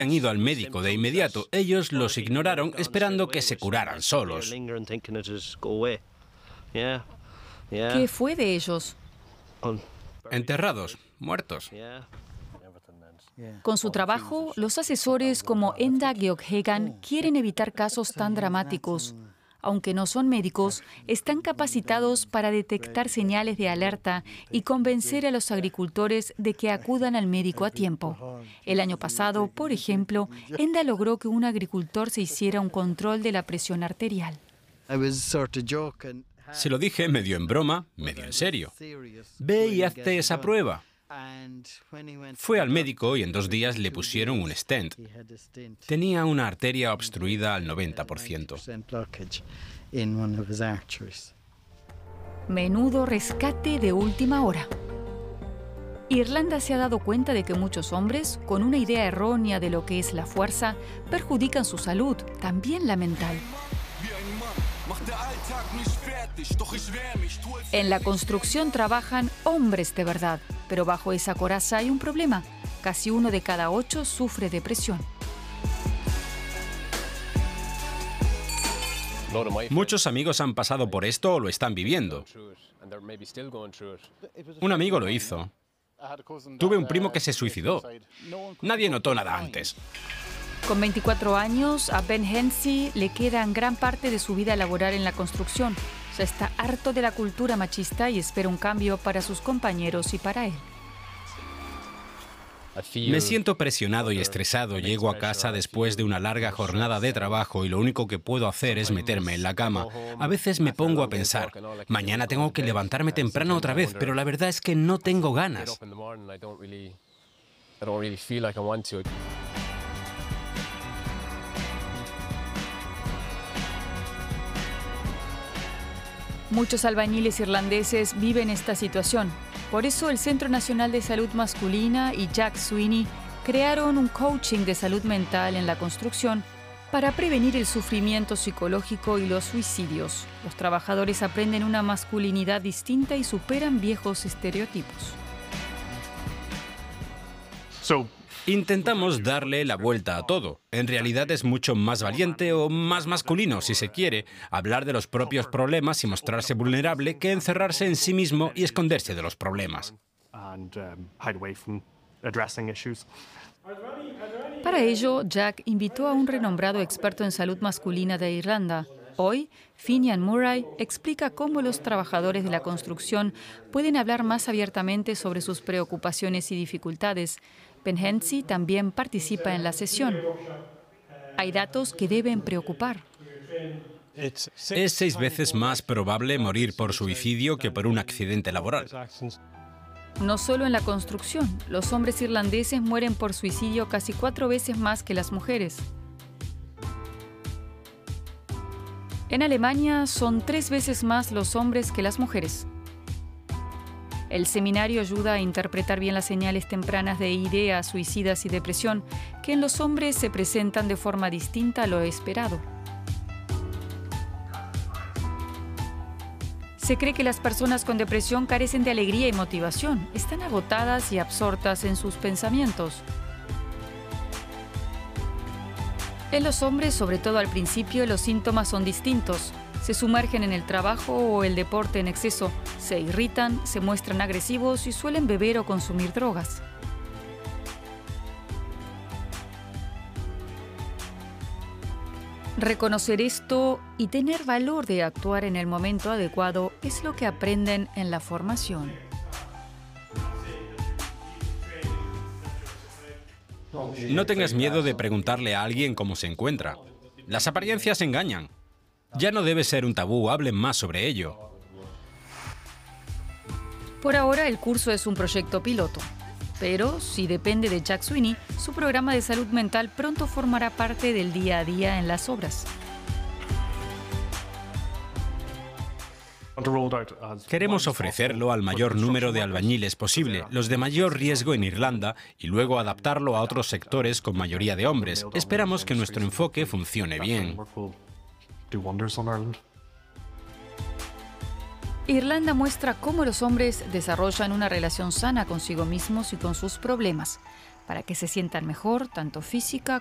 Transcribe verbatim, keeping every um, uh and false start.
han ido al médico de inmediato. Ellos los ignoraron esperando que se curaran solos. ¿Qué fue de ellos? Enterrados, muertos. Con su trabajo, los asesores como Enda Geoghegan quieren evitar casos tan dramáticos. Aunque no son médicos, están capacitados para detectar señales de alerta y convencer a los agricultores de que acudan al médico a tiempo. El año pasado, por ejemplo, Enda logró que un agricultor se hiciera un control de la presión arterial. Se lo dije medio en broma, medio en serio. Ve y hazte esa prueba. Fue al médico y en dos días le pusieron un stent. Tenía una arteria obstruida al noventa por ciento. Menudo rescate de última hora. Irlanda se ha dado cuenta de que muchos hombres, con una idea errónea de lo que es la fuerza, perjudican su salud, también la mental. En la construcción trabajan hombres de verdad, pero bajo esa coraza hay un problema. Casi uno de cada ocho sufre depresión. Muchos amigos han pasado por esto o lo están viviendo. Un amigo lo hizo. Tuve un primo que se suicidó. Nadie notó nada antes. Con veinticuatro años, a Ben Hensey le quedan gran parte de su vida laboral en la construcción. Ya está harto de la cultura machista y espera un cambio para sus compañeros y para él. Me siento presionado y estresado. Llego a casa después de una larga jornada de trabajo y lo único que puedo hacer es meterme en la cama. A veces me pongo a pensar, mañana tengo que levantarme temprano otra vez, pero la verdad es que no tengo ganas. Muchos albañiles irlandeses viven esta situación. Por eso el Centro Nacional de Salud Masculina y Jack Sweeney crearon un coaching de salud mental en la construcción para prevenir el sufrimiento psicológico y los suicidios. Los trabajadores aprenden una masculinidad distinta y superan viejos estereotipos. So, Intentamos darle la vuelta a todo. En realidad es mucho más valiente o más masculino, si se quiere, hablar de los propios problemas y mostrarse vulnerable que encerrarse en sí mismo y esconderse de los problemas. Para ello, Jack invitó a un renombrado experto en salud masculina de Irlanda. Hoy, Finian Murray explica cómo los trabajadores de la construcción pueden hablar más abiertamente sobre sus preocupaciones y dificultades. Ben Hensey también participa en la sesión. Hay datos que deben preocupar. Es seis veces más probable morir por suicidio que por un accidente laboral. No solo en la construcción, los hombres irlandeses mueren por suicidio casi cuatro veces más que las mujeres. En Alemania son tres veces más los hombres que las mujeres. El seminario ayuda a interpretar bien las señales tempranas de ideas suicidas y depresión, que en los hombres se presentan de forma distinta a lo esperado. Se cree que las personas con depresión carecen de alegría y motivación, están agotadas y absortas en sus pensamientos. En los hombres, sobre todo al principio, los síntomas son distintos. Se sumergen en el trabajo o el deporte en exceso, se irritan, se muestran agresivos y suelen beber o consumir drogas. Reconocer esto y tener valor de actuar en el momento adecuado es lo que aprenden en la formación. No tengas miedo de preguntarle a alguien cómo se encuentra. Las apariencias engañan. Ya no debe ser un tabú, hablen más sobre ello. Por ahora el curso es un proyecto piloto, pero si depende de Jack Sweeney, su programa de salud mental pronto formará parte del día a día en las obras. Queremos ofrecerlo al mayor número de albañiles posible, los de mayor riesgo en Irlanda, y luego adaptarlo a otros sectores con mayoría de hombres. Esperamos que nuestro enfoque funcione bien. Irlanda muestra cómo los hombres desarrollan una relación sana consigo mismos y con sus problemas. para que se sientan mejor, tanto física